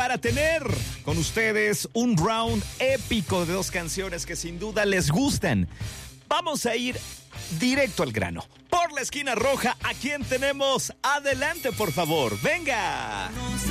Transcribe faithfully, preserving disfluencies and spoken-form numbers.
para tener con ustedes un round épico de dos canciones que sin duda les gustan. Vamos a ir directo al grano. Por la esquina roja, ¿a quién tenemos? Adelante, por favor. ¡Venga!